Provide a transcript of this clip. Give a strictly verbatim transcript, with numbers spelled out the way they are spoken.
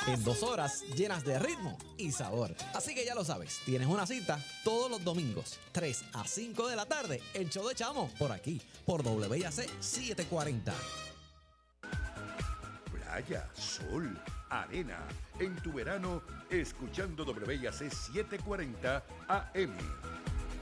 en dos horas llenas de ritmo y sabor. Así que ya lo sabes, tienes una cita todos los domingos, tres a cinco de la tarde, el show de Chamo, por aquí, por W I A C setecientos cuarenta. Playa, sol, arena, en tu verano, escuchando W I A C setecientos cuarenta A M.